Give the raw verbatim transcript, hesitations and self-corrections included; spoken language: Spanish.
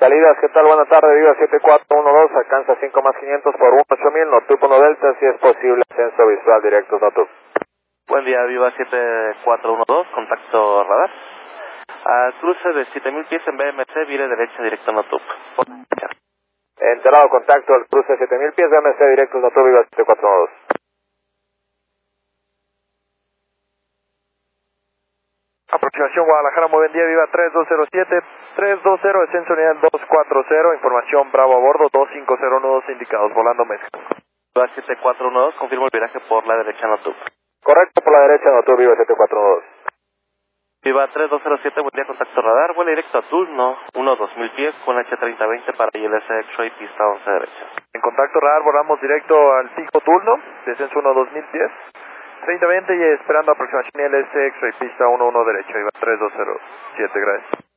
Salidas, ¿qué tal? Buenas tardes, Viva siete cuatro uno dos, alcanza cinco más quinientos por uno ocho mil, Notup uno Delta, si es posible, ascenso visual directo, Notup. Buen día, Viva siete cuatro uno dos, contacto radar. A cruce de siete mil pies en B M C, vire derecha directo Notup. Enterado, contacto al cruce de siete mil pies, B M C directo, Notup, Viva siete cuatro uno dos. Aproximación Guadalajara, muy buen día, Viva tres dos cero siete, tres dos cero, descenso unidad dos cuatro cero, información Bravo a bordo, dos cinco cero nudos indicados, volando Mezca. Viva siete cuatro uno dos, confirmo el viraje por la derecha Notup. Correcto, por la derecha, Notup, Viva siete cuatro uno dos. Viva tres dos cero siete, buen día, contacto radar, vuela directo a turno, uno dos mil pies con H treinta veinte para I L S X-Ray, pista once derecha. En contacto radar, volamos directo al pico turno, descenso uno dos mil pies, treinta veinte y esperando aproximación I L S X-Ray, pista uno uno derecha, Viva tres dos cero siete, gracias.